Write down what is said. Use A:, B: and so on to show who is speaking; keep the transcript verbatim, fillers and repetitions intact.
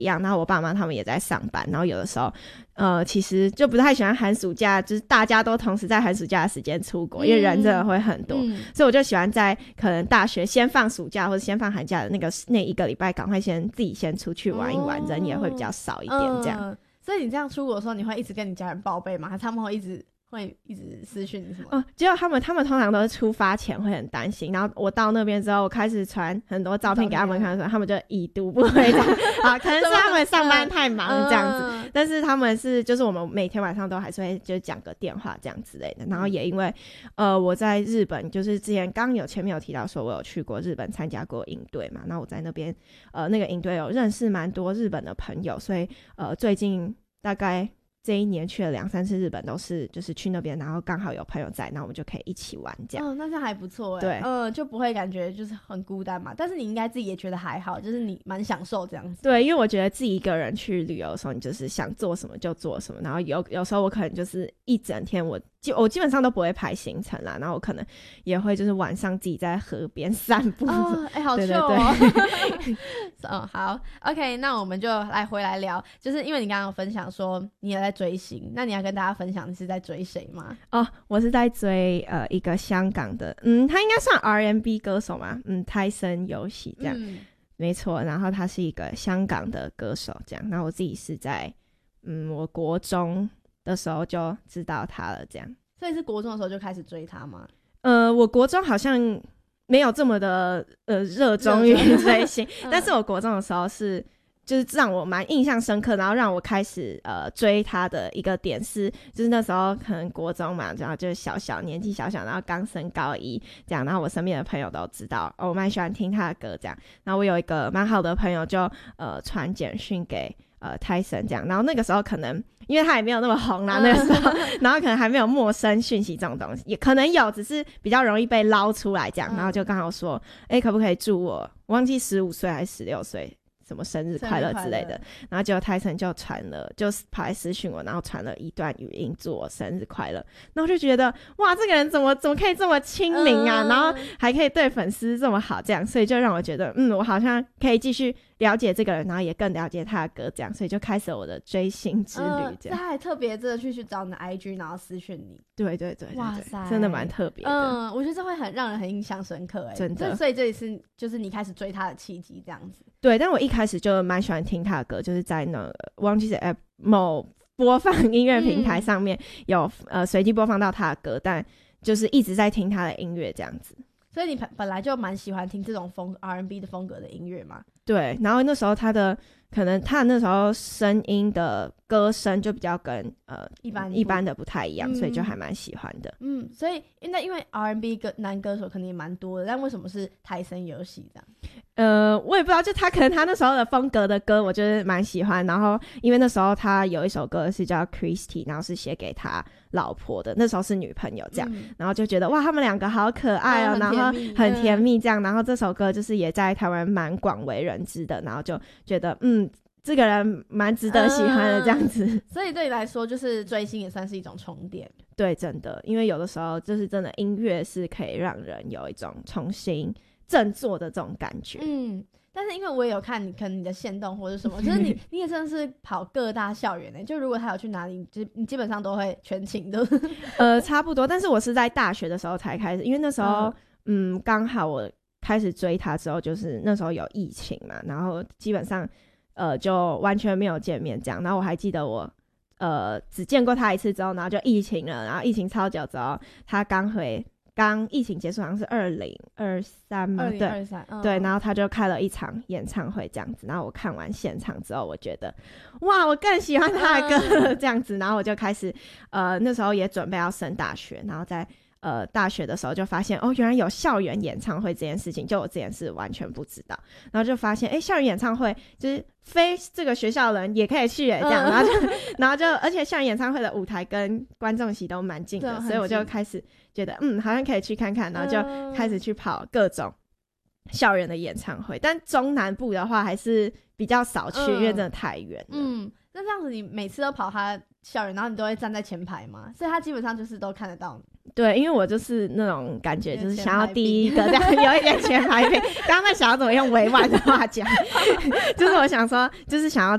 A: 一样，然后我爸妈他们也在上班，然后有的时候呃，其实就不太喜欢寒暑假就是大家都同时在寒暑假的时间出国、嗯、因为人真的会很多、嗯、所以我就喜欢在可能大学先放暑假或者先放寒假的那个那一个礼拜赶快先自己先出去玩一玩、哦、人也会比较少一点这样、
B: 嗯、所以你这样出国的时候你会一直跟你家人报备吗？他们会一直会一直私讯你什么？
A: 哦，结果他们他们通常都是出发前会很担心，然后我到那边之后，我开始传很多照片给他们看的时候，他们就已读不回这样。好，可能是他们上班太忙这样子，嗯、但是他们是就是我们每天晚上都还是会就讲个电话这样之类的。然后也因为呃我在日本，就是之前刚有前面有提到说我有去过日本参加过营队嘛，然后我在那边呃那个营队有认识蛮多日本的朋友，所以呃最近大概。这一年去了两三次日本，都是就是去那边，然后刚好有朋友在，那我们就可以一起玩这样。
B: 哦，那这样还不错哎。
A: 对，
B: 嗯、呃，就不会感觉就是很孤单嘛。但是你应该自己也觉得还好，就是你蛮享受这样子。
A: 对，因为我觉得自己一个人去旅游的时候，你就是想做什么就做什么，然后有有时候我可能就是一整天我。我基本上都不会排行程啦，然后我可能也会就是晚上自己在河边散步。
B: 哦，哎、欸，好秀哦。嗯，好 ，OK， 那我们就来回来聊，就是因为你刚刚有分享说你也在追星，那你要跟大家分享你是在追谁吗？
A: 哦，我是在追呃一个香港的，嗯，他应该算 R and B 歌手嘛，嗯，泰森游戏这样、嗯，没错。然后他是一个香港的歌手这样，那我自己是在嗯我国中的时候就知道他了这样。
B: 所以是国中的时候就开始追他吗？
A: 呃我国中好像没有这么的呃热衷于追星、嗯、但是我国中的时候是就是让我蛮印象深刻，然后让我开始呃追他的一个点是就是那时候可能国中嘛，然后就是小小年纪小小，然后刚升高一这样，然后我身边的朋友都知道、哦、我蛮喜欢听他的歌这样，然后我有一个蛮好的朋友就呃传简讯给呃泰森这样，然后那个时候可能因为他也没有那么红啦、啊、那个时候然后可能还没有陌生讯息这种东西，也可能有，只是比较容易被捞出来这样，然后就刚好说哎、欸，可不可以祝我我忘记十五岁还是十六岁什么生日快乐之类的，然后结果泰森就传了，就是跑来私讯我，然后传了一段语音祝我生日快乐，然后就觉得哇这个人怎么怎么可以这么亲民啊、嗯、然后还可以对粉丝这么好这样，所以就让我觉得嗯我好像可以继续了解这个人，然后也更了解他的歌这样，所以就开始了我的追星之旅这样、
B: 呃、他还特别真的去去找你的 I G 然后私讯你。
A: 对对 对, 对, 对
B: 哇塞
A: 真的蛮特别的。
B: 嗯，我觉得这会很让人很印象深刻耶，
A: 真的。
B: 所以这也是就是你开始追他的契机这样子。
A: 对，但我一开始就蛮喜欢听他的歌，就是在那个忘记是 App 某播放音乐平台上面有、嗯、呃随机播放到他的歌，但就是一直在听他的音乐这样子。
B: 所以你本来就蛮喜欢听这种风 R and B 的风格的音乐嘛？
A: 对，然后那时候他的可能他那时候声音的歌声就比较跟呃
B: 一般
A: 一般的不太一样、嗯、所以就还蛮喜欢的。
B: 嗯，所以因为因为 R and B 歌男歌手可能也蛮多的，但为什么是泰森游戏这样？
A: 呃，我也不知道，就他可能他那时候的风格的歌，我就是蛮喜欢。然后因为那时候他有一首歌是叫 Christy， 然后是写给他老婆的，那时候是女朋友这样，嗯、然后就觉得哇，他们两个好可爱哦、喔，然后很甜蜜这样。然后这首歌就是也在台湾蛮广为人知的，然后就觉得嗯，这个人蛮值得喜欢的这样子、嗯。
B: 所以对你来说，就是追星也算是一种充电。
A: 对，真的，因为有的时候就是真的音乐是可以让人有一种重新振作的这种感觉。
B: 嗯，但是因为我也有看你可能你的限动或者什么，就是你你也真的是跑各大校园欸，就如果他有去哪里，就你基本上都会全勤的。
A: 呃，差不多，但是我是在大学的时候才开始，因为那时候嗯刚、嗯、好我开始追他之后，就是那时候有疫情嘛，然后基本上呃就完全没有见面这样，然后我还记得我呃只见过他一次之后，然后就疫情了，然后疫情超久之后他刚回刚疫情结束好像是二零二三嘛，
B: 二零二三、嗯、
A: 对，然后他就开了一场演唱会这样子，然后我看完现场之后我觉得哇我更喜欢他的歌了这样子，然后我就开始呃那时候也准备要升大学，然后在呃大学的时候就发现哦原来有校园演唱会这件事情，就我之前是完全不知道，然后就发现哎校园演唱会就是非这个学校的人也可以去耶这样、嗯、然后就然后就而且校园演唱会的舞台跟观众席都蛮近的，所以我就开始觉得嗯好像可以去看看，然后就开始去跑各种校园的演唱会、嗯、但中南部的话还是比较少去、嗯、因为真的太远了。
B: 嗯，那这样子你每次都跑他校园然后你都会站在前排吗？所以他基本上就是都看得到你。
A: 对，因为我就是那种感觉，就是想要第一个这样，有一点前排病。刚刚在想要怎么用委婉的话讲，就是我想说，就是想要